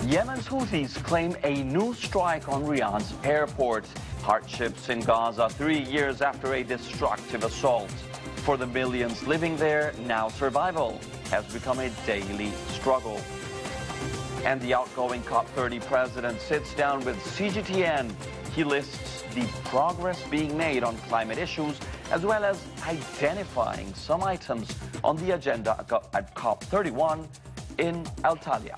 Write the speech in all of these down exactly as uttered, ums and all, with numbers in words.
Yemen's Houthis claim a new strike on Riyadh's airport. Hardships in Gaza three years after a destructive assault. For the millions living there, now survival has become a daily struggle. And the outgoing COP thirty president sits down with C G T N. He lists the progress being made on climate issues, as well as identifying some items on the agenda at COP thirty-one in Antalya.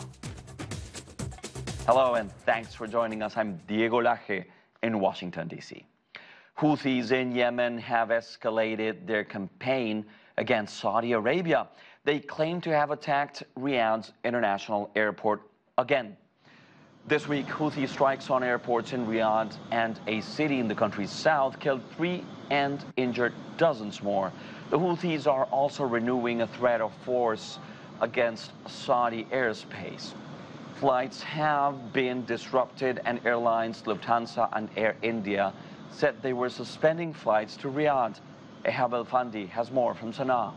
Hello and thanks for joining us. I'm Diego Laje in Washington, D C Houthis in Yemen have escalated their campaign against Saudi Arabia. They claim to have attacked Riyadh's international airport again. This week, Houthi strikes on airports in Riyadh and a city in the country's south killed three and injured dozens more. The Houthis are also renewing a threat of force against Saudi airspace. Flights have been disrupted, and airlines Lufthansa and Air India said they were suspending flights to Riyadh. Ehab El-Fandi has more from Sana'a.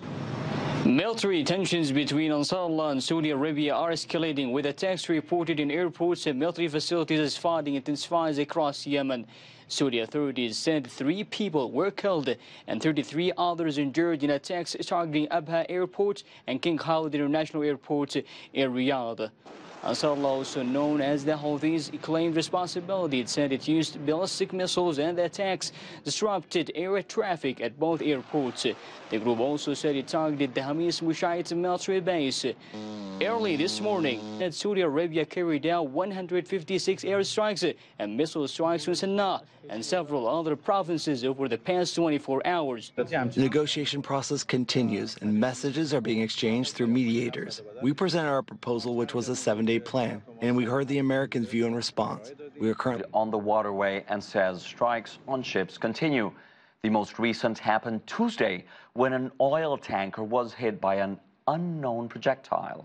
Military tensions between Ansarullah and Saudi Arabia are escalating, with attacks reported in airports and military facilities as fighting intensifies across Yemen. Saudi authorities said three people were killed and thirty-three others injured in attacks targeting Abha Airport and King Khalid International Airport in Riyadh. Ansarullah, also known as the Houthis, claimed responsibility. It said it used ballistic missiles, and the attacks disrupted air traffic at both airports. The group also said it targeted the Hamis Mushayt military base. Early this morning, Saudi Arabia carried out one hundred fifty-six airstrikes and missile strikes in Sana'a and several other provinces over the past twenty-four hours. The negotiation process continues, and messages are being exchanged through mediators. We presented our proposal, which was a seven-day plan, and we heard the Americans' view and response. We are currently on the waterway and says strikes on ships continue. The most recent happened Tuesday when an oil tanker was hit by an unknown projectile.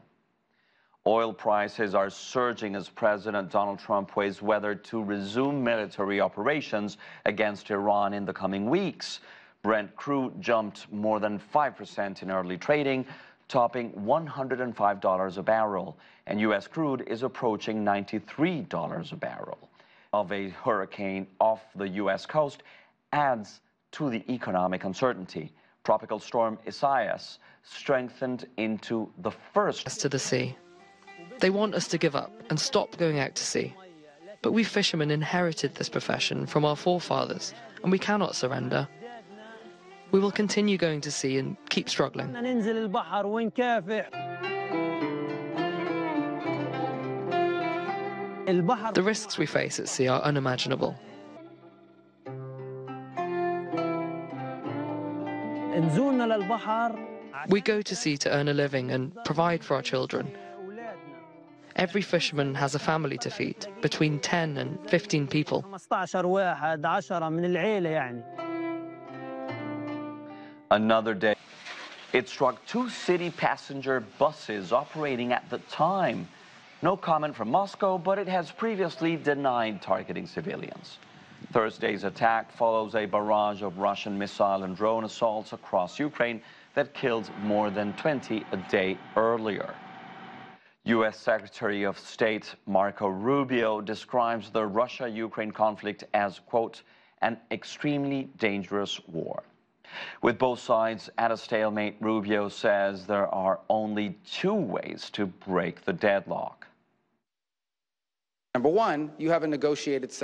Oil prices are surging as President Donald Trump weighs whether to resume military operations against Iran in the coming weeks. Brent crude jumped more than five percent in early trading, topping one hundred five dollars a barrel, and U S crude is approaching ninety-three dollars a barrel. Of a hurricane off the U S coast adds to the economic uncertainty. Tropical storm Isaias strengthened into the first to the sea. They want us to give up and stop going out to sea. But we fishermen inherited this profession from our forefathers, and we cannot surrender. We will continue going to sea and keep struggling. The risks we face at sea are unimaginable. We go to sea to earn a living and provide for our children. Every fisherman has a family to feed, between ten and fifteen people. Another day, it struck two city passenger buses operating at the time. No comment from Moscow, but it has previously denied targeting civilians. Thursday's attack follows a barrage of Russian missile and drone assaults across Ukraine that killed more than twenty a day earlier. U S Secretary of State Marco Rubio describes the Russia-Ukraine conflict as, quote, an extremely dangerous war. With both sides at a stalemate, Rubio says there are only two ways to break the deadlock. Number one, you have a negotiated